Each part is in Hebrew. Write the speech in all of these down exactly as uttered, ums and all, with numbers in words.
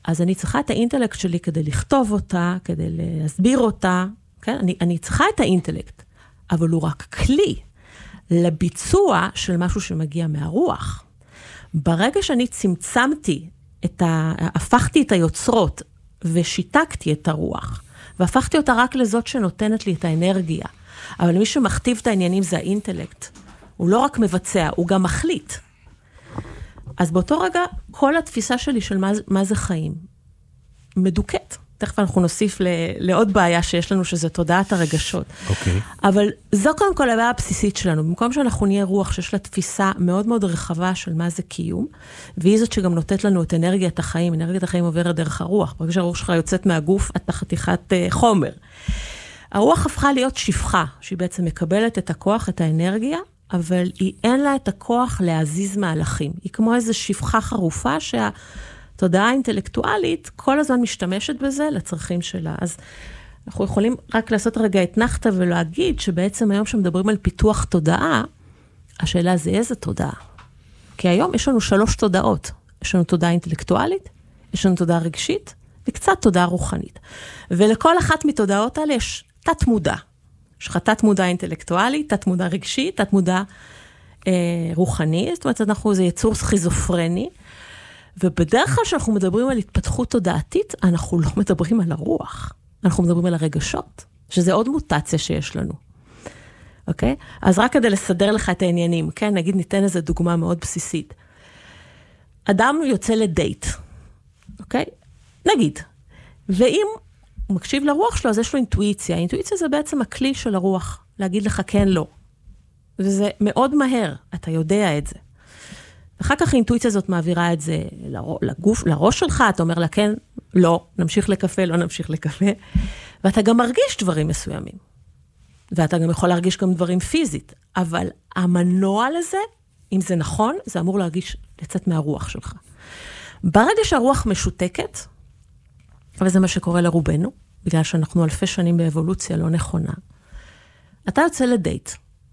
אז אני צריכה את האינטלקט שלי כדי לכתוב אותה, כדי להסביר אותה, כן? אני, אני צריכה את האינטלקט, אבל הוא רק כלי לביצוע של משהו שמגיע מהרוח. ברגע שאני צמצמתי את ה... הפכתי את היוצרות ושיתקתי את הרוח, והפכתי אותה רק לזאת שנותנת לי את האנרגיה, אבל מי שמכתיב את העניינים זה האינטלקט. הוא לא רק מבצע, הוא גם מחליט. אז באותו רגע, כל התפיסה שלי של מה, מה זה חיים, מדוקת. תכף אנחנו נוסיף ל, לעוד בעיה שיש לנו, שזה תודעת הרגשות. אוקיי. אבל זו קודם כל הבעיה הבסיסית שלנו. במקום שאנחנו נהיה רוח שיש לה תפיסה מאוד מאוד רחבה של מה זה קיום, והיא זאת שגם נותנת לנו את אנרגיית החיים. אנרגיית החיים עוברת דרך הרוח. ברגע שהרוח שלך יוצאת מהגוף, אתה חתיכת uh, חומר. הרוח הפכה להיות שפחה, שהיא בעצם מקבלת את הכוח, את האנרגיה, אבל היא אין לה את הכוח להזיז מהלכים. היא כמו איזו שפחה חרופה שהתודעה האינטלקטואלית כל הזמן משתמשת בזה לצרכים שלה. אז אנחנו יכולים רק לעשות רגע את נחתה ולהגיד שבעצם היום שמדברים על פיתוח תודעה, השאלה זה איזה תודעה. כי היום יש לנו שלוש תודעות. יש לנו תודעה אינטלקטואלית, יש לנו תודעה רגשית, וקצת תודעה רוחנית. ולכל אחת מתודעות האלה יש תת מודע. יש לך תת מודע אינטלקטואלי, תת מודע רגשי, תת מודע אה, רוחני, זאת אומרת, אנחנו, זה יצור סכיזופרני, ובדרך כלל שאנחנו מדברים על התפתחות תודעתית, אנחנו לא מדברים על הרוח, אנחנו מדברים על הרגשות, שזה עוד מוטציה שיש לנו. אוקיי? אז רק כדי לסדר לך את העניינים, כן? נגיד, ניתן איזו דוגמה מאוד בסיסית. אדם יוצא לדייט, אוקיי? נגיד, ואם הוא מקשיב לרוח שלו, אז יש לו אינטואיציה. האינטואיציה זה בעצם הכלי של הרוח, להגיד לך כן, לא. וזה מאוד מהר, אתה יודע את זה. אחר כך האינטואיציה הזאת מעבירה את זה לגוף, לראש שלך, אתה אומר לה כן, לא, נמשיך לקפה, לא נמשיך לקפה, ואתה גם מרגיש דברים מסוימים. ואתה גם יכול להרגיש גם דברים פיזית, אבל המנוע לזה, אם זה נכון, זה אמור להרגיש, לצאת מהרוח שלך. ברגע שהרוח משותקת, וזה מה שקורה לרובנו, בגלל שאנחנו אלפי שנים באבולוציה לא נכונה, אתה יוצא לדייט,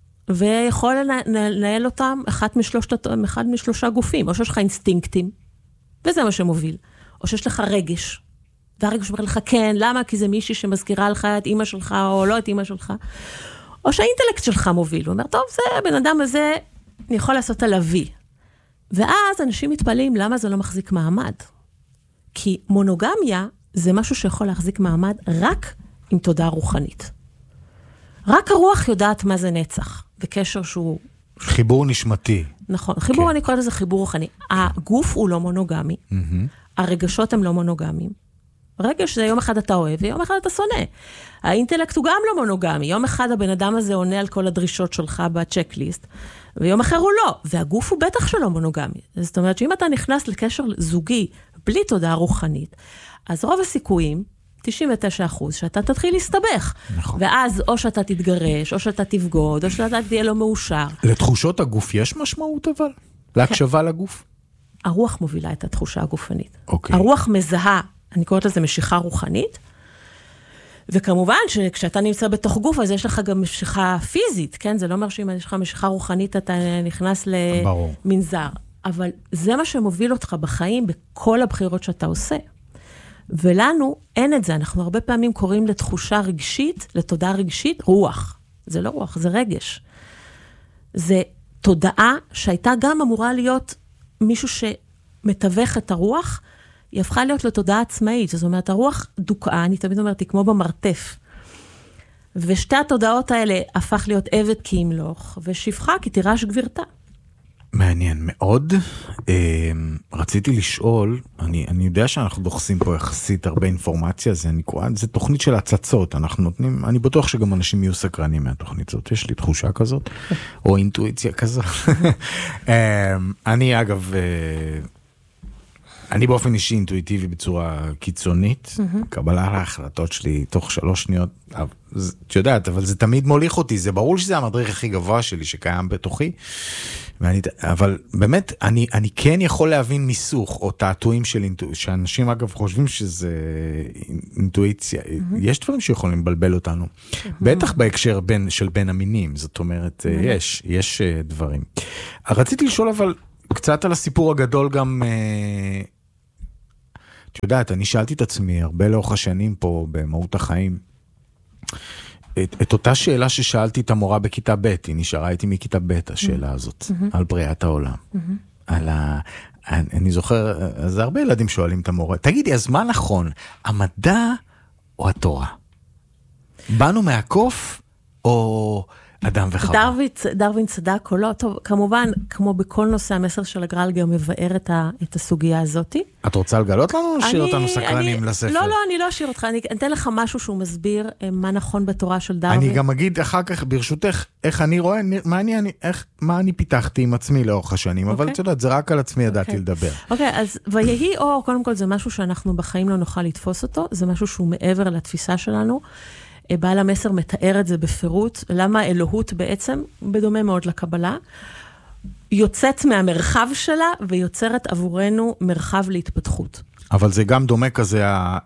ויכול לנהל אותם אחד משלושת, אחד משלושה גופים, או שיש לך אינסטינקטים, וזה מה שמוביל, או שיש לך רגש, והרגש אומר לך כן, למה? כי זה מישהי שמזכירה לך את אמא שלך, או לא את אמא שלך, או שהאינטלקט שלך מוביל, הוא אומר, טוב, זה בן אדם הזה, אני יכול לעשות עליו וי. ואז אנשים מתפלאים, למה זה לא מחזיק מעמד? כי מונוגמיה, זה משהו שיכול להחזיק מעמד רק עם תודעה רוחנית. רק הרוח יודעת מה זה נצח, וקשר שהוא... חיבור נשמתי. נכון, חיבור כן. אני קוראת לזה חיבור רוחני. הגוף הוא לא מונוגמי, mm-hmm. הרגשות הם לא מונוגמיים. רגש זה יום אחד אתה אוהב, ויום אחד אתה שונא. האינטלקט הוא גם לא מונוגמי. יום אחד הבן אדם הזה עונה על כל הדרישות שלך בצ'קליסט, ויום אחר הוא לא. והגוף הוא בטח שלא מונוגמי. זאת אומרת שאם אתה נכנס לקשר זוגי, בלי תודעה רוחנית, אז רוב הסיכויים, תשעים ותשעה אחוז, שאתה תתחיל להסתבך. נכון. ואז או שאתה תתגרש, או שאתה תבגוד, או שאתה תהיה לא מאושר. לתחושות הגוף יש משמעות אבל? להקשבה לגוף? הרוח מובילה את התחושה הגופנית. אוקיי. הרוח מזהה, אני קוראת לזה משיכה רוחנית, וכמובן שכשאתה נמצא בתוך גוף, אז יש לך גם משיכה פיזית, כן? זה לא אומר שאם יש לך משיכה רוחנית, אתה נכנס למנזר. אבל זה מה שמוביל אותך בחיים, בכל הבחירות שאתה עושה. ולנו אין את זה, אנחנו הרבה פעמים קוראים לתחושה רגשית, לתודעה רגשית, רוח. זה לא רוח, זה רגש. זה תודעה שהייתה גם אמורה להיות מישהו שמתווך את הרוח, היא הפכה להיות לתודעה עצמאית, זאת אומרת, הרוח דוקאה, אני תמיד אומרת, היא כמו במרתף. ושתי התודעות האלה הפך להיות עבד כי ימלוך, ושפחה כי תירש גבירתה. מעניין מאוד. רציתי לשאול, אני, אני יודע שאנחנו דוחסים פה יחסית הרבה אינפורמציה, זה, אני, זה תוכנית של הצצות, אנחנו נותנים, אני בטוח שגם אנשים יהיו סקרנים מהתוכנית הזאת, יש לי תחושה כזאת, או אינטואיציה כזאת. אני אגב, אני באופן אישי אינטואיטיבי בצורה קיצונית, קבלה להחלטות שלי תוך שלוש שניות, את יודעת, אבל זה תמיד מוליך אותי, זה ברור שזה המדריך הכי גבוה שלי שקיים בתוכי, ואני, אבל באמת, אני, אני כן יכול להבין מיסוך, או תעתועים של אינטואיציה, שאנשים אגב חושבים שזה אינטואיציה, mm-hmm. יש דברים שיכולים לבלבל אותנו, mm-hmm. בטח בהקשר בין, של בין המינים, זאת אומרת, mm-hmm. יש, יש דברים. רציתי לשאול אבל, קצת על הסיפור הגדול גם, את יודעת, אני שאלתי את עצמי הרבה לאורך השנים פה במהות החיים, את, את אותה שאלה ששאלתי את המורה בכיתה ב', היא נשארה איתי מכיתה ב', השאלה הזאת, mm-hmm. על בריאת העולם. Mm-hmm. על ה... אני, אני זוכר, אז הרבה ילדים שואלים את המורה, תגידי, אז מה נכון, המדע או התורה? באנו מהקוף או אדם וחווה? דרווין, דרווין צדק או לא, טוב, כמובן, כמו בכל נושא המסר של הגר"א, גם מבאר את, ה, את הסוגיה הזאת. את רוצה לגלות לנו או שיר אותנו סקרנים אני, לספר? לא, לא, אני לא אשאיר אותך, אני אתן לך משהו שהוא מסביר מה נכון בתורה של דרווין. אני גם אגיד אחר כך, ברשותך, איך אני רואה, מה אני, אני, איך, מה אני פיתחתי עם עצמי לאורך השנים, okay. אבל את יודעת, זה רק על עצמי ידעתי okay. לדבר. אוקיי, okay, אז ויהי אור, קודם כל זה משהו שאנחנו בחיים לא נוכל לתפוס אותו, זה משהו שהוא מעבר לתפיסה שלנו, בעל המסר מתאר את זה בפירוט, למה האלוהות בעצם, בדומה מאוד לקבלה, יוצאת מהמרחב שלה ויוצרת עבורנו מרחב להתפתחות. אבל זה גם דומה כזה,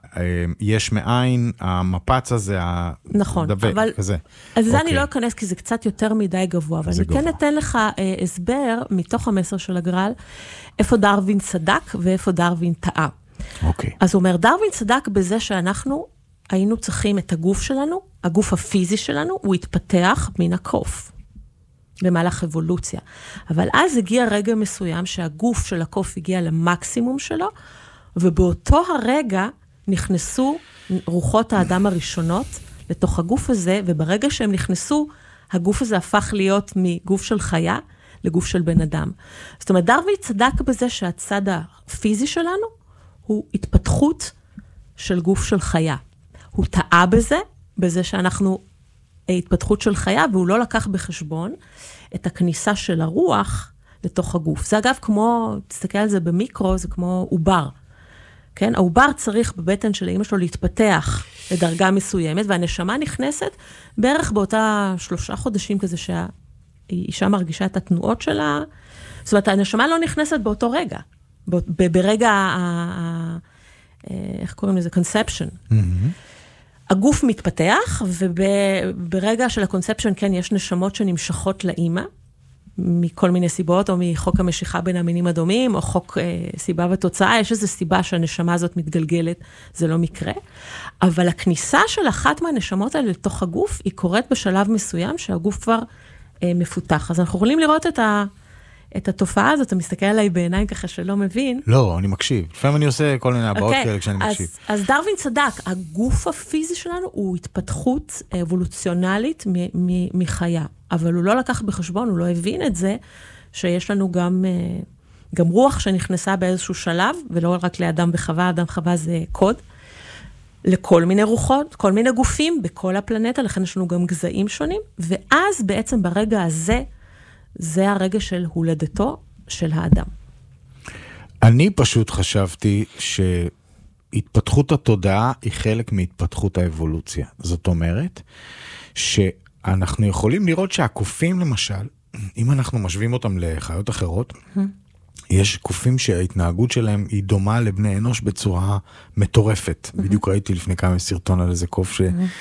יש מאין, המפץ הזה, נכון, הדבק, אבל, כזה. אז זה אני לא אכנס, כי זה קצת יותר מדי גבוה, אבל אני כן אתן לך אה, הסבר מתוך המסר של הגר"א, איפה דרווין צדק ואיפה דרווין טעה. אוקיי. אז הוא אומר, דרווין צדק בזה שאנחנו היינו צריכים את הגוף שלנו, הגוף הפיזי שלנו, הוא התפתח מן הקוף, במהלך אבולוציה. אבל אז הגיע רגע מסוים שהגוף של הקוף הגיע למקסימום שלו, ובאותו הרגע נכנסו רוחות האדם הראשונות לתוך הגוף הזה, וברגע שהם נכנסו, הגוף הזה הפך להיות מגוף של חיה לגוף של בן אדם. זאת אומרת, דרווין צדק בזה שהצד הפיזי שלנו הוא התפתחות של גוף של חיה. הוא טעה בזה, בזה שאנחנו התפתחות של חיה, והוא לא לקח בחשבון את הכניסה של הרוח לתוך הגוף. זה אגב כמו, תסתכל על זה במיקרו, זה כמו עובר. כן? העובר צריך בבטן של האמא שלו להתפתח לדרגה מסוימת, והנשמה נכנסת בערך באותה שלושה חודשים כזה שהאישה מרגישה את התנועות שלה. זאת אומרת, הנשמה לא נכנסת באותו רגע. ברגע, איך קוראים לזה? conception. Mm-hmm. הגוף מתפתח, וברגע של הקונספשן, כן, יש נשמות שנמשכות לאמא, מכל מיני סיבות, או מחוק המשיכה בין המינים הדומים, או חוק אה, סיבה ותוצאה, יש איזו סיבה שהנשמה הזאת מתגלגלת, זה לא מקרה. אבל הכניסה של אחת מהנשמות האלה לתוך הגוף, היא קורית בשלב מסוים, שהגוף כבר אה, מפותח. אז אנחנו יכולים לראות את ה... את התופעה הזאת, אתה מסתכל עליי בעיניים ככה שלא מבין. לא, אני מקשיב. לפעמים אני עושה כל מיני הבאות okay. כאלה כשאני מקשיב. אז, אז דרווין צדק, הגוף הפיזי שלנו הוא התפתחות אבולוציונלית מ- מ- מחיה, אבל הוא לא לקח בחשבון, הוא לא הבין את זה, שיש לנו גם, גם רוח שנכנסה באיזשהו שלב, ולא רק לאדם וחווה, אדם וחווה זה קוד, לכל מיני רוחות, כל מיני גופים בכל הפלנטה, לכן יש לנו גם גזעים שונים, ואז בעצם ברגע הזה, זה הרגע של הולדתו של האדם. אני פשוט חשבתי שהתפתחות התודעה היא חלק מהתפתחות האבולוציה. זאת אומרת, שאנחנו יכולים לראות שהקופים למשל, אם אנחנו משווים אותם לחיות אחרות, יש קופים שההתנהגות שלהם היא דומה לבני אנוש בצורה מטורפת. בדיוק ראיתי לפני כמה סרטון על איזה קוף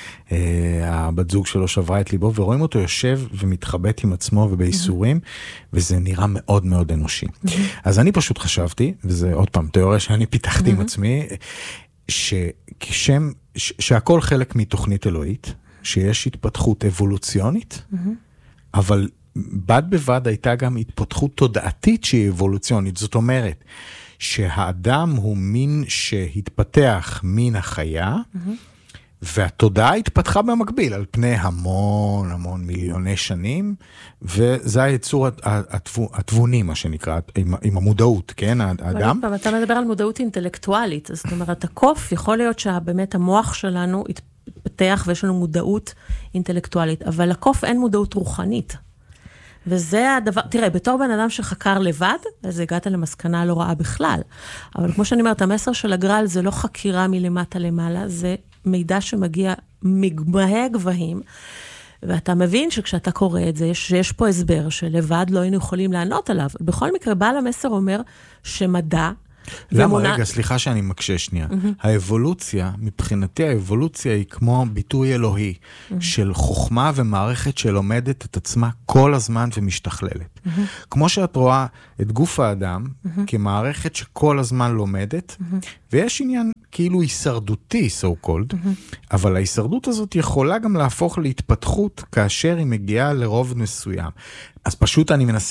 שהבת זוג שלו שברה את ליבו, ורואים אותו יושב ומתחבט עם עצמו ובייסורים, וזה נראה מאוד מאוד אנושי. אז אני פשוט חשבתי, וזה עוד פעם תיאוריה שאני פיתחתי עם עצמי, שכשם, שהכל חלק מתוכנית אלוהית, שיש התפתחות אבולוציונית, אבל בד בבד הייתה גם התפתחות תודעתית שהיא אבולוציונית. זאת אומרת, שהאדם הוא מין שהתפתח מן החיה, mm-hmm. והתודעה התפתחה במקביל, על פני המון המון מיליוני שנים, וזה היצור התבוני, מה שנקרא, עם, עם המודעות, כן, האדם. אבל אתה מדבר על מודעות אינטלקטואלית, זאת אומרת, הקוף יכול להיות שבאמת המוח שלנו התפתח, ויש לנו מודעות אינטלקטואלית, אבל לקוף אין מודעות רוחנית. וזה הדבר, תראה, בתור בן אדם שחקר לבד, אז הגעת למסקנה לא רעה בכלל. אבל כמו שאני אומרת, המסר של הגר"א זה לא חקירה מלמטה למעלה, זה מידע שמגיע מגבהי גבהים, ואתה מבין שכשאתה קורא את זה, יש, יש פה הסבר שלבד לא היינו יכולים לענות עליו. בכל מקרה, בעל המסר אומר שמדע למה? ומונה... רגע, סליחה שאני מקשה שנייה. Mm-hmm. האבולוציה, מבחינתי האבולוציה היא כמו ביטוי אלוהי, mm-hmm. של חוכמה ומערכת שלומדת את עצמה כל הזמן ומשתכללת. Mm-hmm. כמו שאת רואה את גוף האדם, mm-hmm. כמערכת שכל הזמן לומדת, mm-hmm. ויש עניין כאילו הישרדותי, so called, mm-hmm. אבל ההישרדות הזאת יכולה גם להפוך להתפתחות, כאשר היא מגיעה לרוב מסוים. אז פשוט אני מנסה